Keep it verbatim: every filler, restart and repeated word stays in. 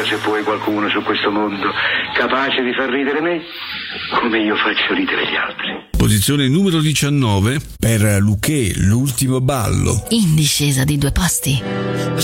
domanda se poi qualcuno su questo mondo capace di far ridere me come io faccio ridere gli altri. Posizione numero diciannove per Luchè, l'ultimo ballo. In discesa di due posti.